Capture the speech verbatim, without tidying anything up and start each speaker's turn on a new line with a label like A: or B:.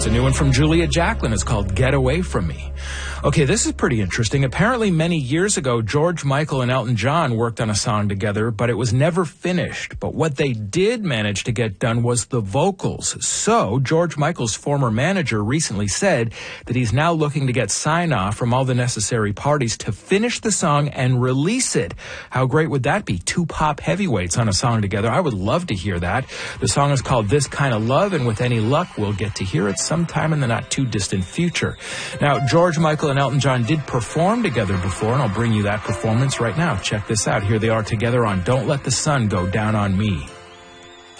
A: It's a new one from Julia Jacklin. It's called Get Away From Me. Okay, this is pretty interesting. Apparently, many years ago, George Michael and Elton John worked on a song together, but it was never finished. But what they did manage to get done was the vocals. So, George Michael's former manager recently said that he's now looking to get sign-off from all the necessary parties to finish the song and release it. How great would that be? Two pop heavyweights on a song together. I would love to hear that. The song is called This Kind of Love, and with any luck, we'll get to hear it sometime in the not-too-distant future. Now, George Michael and Elton John did perform together before, and I'll bring you that performance right now. Check this out. Here they are together on Don't Let the Sun Go Down on Me.